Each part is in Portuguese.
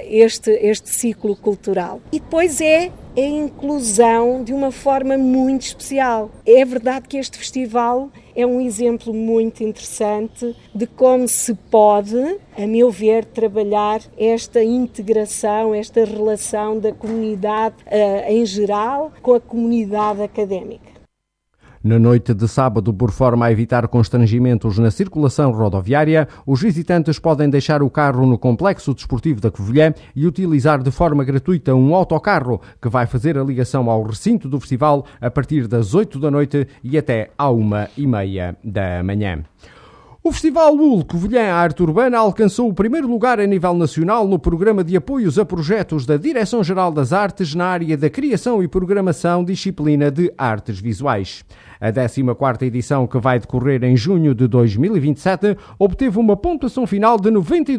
este ciclo cultural. E depois é a inclusão de uma forma muito especial. É verdade que este festival é um exemplo muito interessante de como se pode, a meu ver, trabalhar esta integração, esta relação da comunidade em geral com a comunidade académica. Na noite de sábado, por forma a evitar constrangimentos na circulação rodoviária, os visitantes podem deixar o carro no Complexo Desportivo da Covilhã e utilizar de forma gratuita um autocarro que vai fazer a ligação ao recinto do festival a partir das 8 da noite e até à 1h30 da manhã. O Festival UL Covilhã Arte Urbana alcançou o primeiro lugar a nível nacional no programa de apoios a projetos da Direção-Geral das Artes na área da criação e programação disciplina de artes visuais. A 14ª edição, que vai decorrer em junho de 2027, obteve uma pontuação final de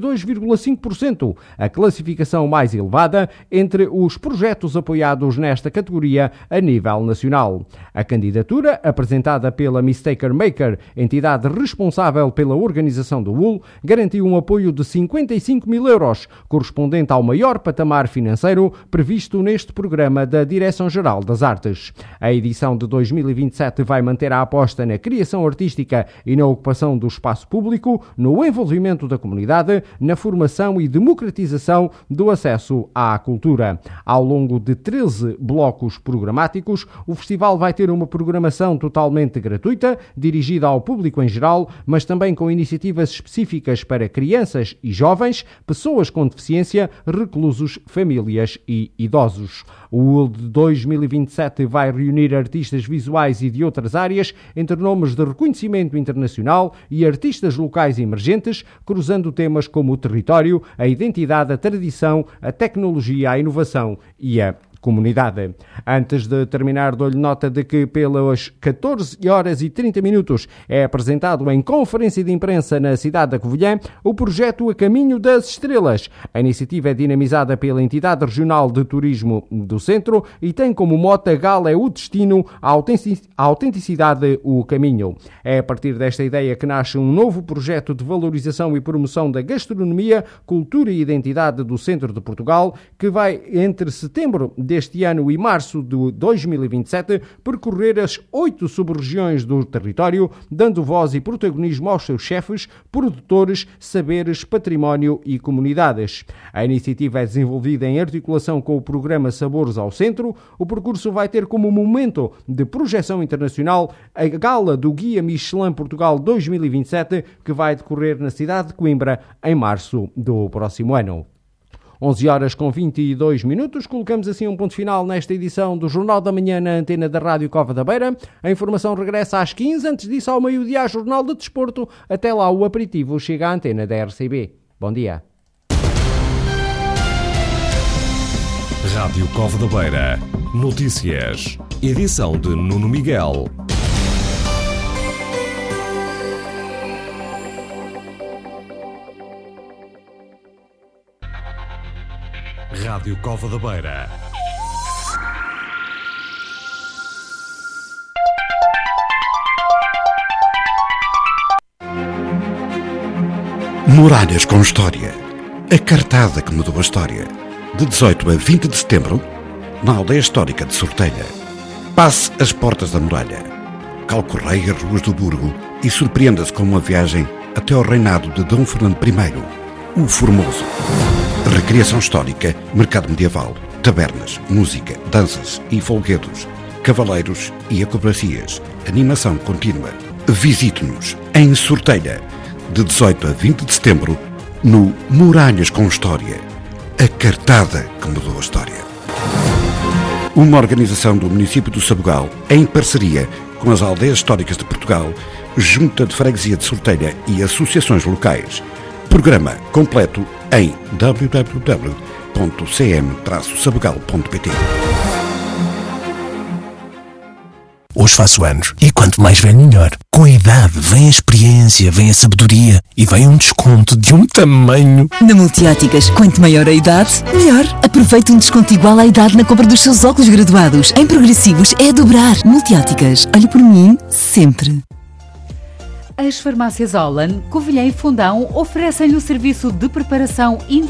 92,5%, a classificação mais elevada entre os projetos apoiados nesta categoria a nível nacional. A candidatura, apresentada pela Mistaker Maker, entidade responsável pela organização do UL, garantiu um apoio de 55 mil euros, correspondente ao maior patamar financeiro previsto neste programa da Direção-Geral das Artes. A edição de 2027 vai manter a aposta na criação artística e na ocupação do espaço público, no envolvimento da comunidade, na formação e democratização do acesso à cultura. Ao longo de 13 blocos programáticos, o festival vai ter uma programação totalmente gratuita, dirigida ao público em geral, mas também com iniciativas específicas para crianças e jovens, pessoas com deficiência, reclusos, famílias e idosos. O UL de 2027 vai reunir artistas visuais e de outras áreas, entre nomes de reconhecimento internacional e artistas locais emergentes, cruzando temas como o território, a identidade, a tradição, a tecnologia, a inovação e a comunidade. Antes de terminar, dou-lhe nota de que pelas 14h30 é apresentado em conferência de imprensa na cidade da Covilhã o projeto A Caminho das Estrelas. A iniciativa é dinamizada pela entidade regional de turismo do centro e tem como mote a gala é o destino, a autenticidade, o caminho. É a partir desta ideia que nasce um novo projeto de valorização e promoção da gastronomia, cultura e identidade do centro de Portugal, que vai entre setembro deste ano e março de 2027 percorrer as 8 sub-regiões do território, dando voz e protagonismo aos seus chefes, produtores, saberes, património e comunidades. A iniciativa é desenvolvida em articulação com o programa Sabores ao Centro. O percurso vai ter como momento de projeção internacional a gala do Guia Michelin Portugal 2027, que vai decorrer na cidade de Coimbra em março do próximo ano. 11h22, colocamos assim um ponto final nesta edição do Jornal da Manhã na antena da Rádio Cova da Beira. A informação regressa às 15h, antes disso ao meio-dia, Jornal de Desporto. Até lá o aperitivo chega à antena da RCB. Bom dia. Rádio Cova da Beira. Notícias. Edição de Nuno Miguel. Rádio Cova da Beira. Muralhas com História. A cartada que mudou a história. De 18 a 20 de setembro, na aldeia histórica de Sortelha. Passe as portas da muralha. Calcorreie as ruas do Burgo e surpreenda-se com uma viagem até ao reinado de Dom Fernando I, o Formoso. Recriação histórica, mercado medieval, tabernas, música, danças e folguedos, cavaleiros e acrobacias, animação contínua. Visite-nos em Sortelha, de 18 a 20 de setembro, no Muralhas com História. A cartada que mudou a história. Uma organização do município do Sabugal, em parceria com as aldeias históricas de Portugal, Junta de Freguesia de Sortelha e associações locais. Programa completo em www.cm-sabugal.pt. Hoje faço anos e quanto mais velho melhor. Com a idade vem a experiência, vem a sabedoria e vem um desconto de um tamanho. Na Multióticas, quanto maior a idade, melhor. Aproveite um desconto igual à idade na compra dos seus óculos graduados. Em progressivos é a dobrar. Multióticas, olhe por mim sempre. As farmácias Holland, Covilhã e Fundão oferecem-lhe o serviço de preparação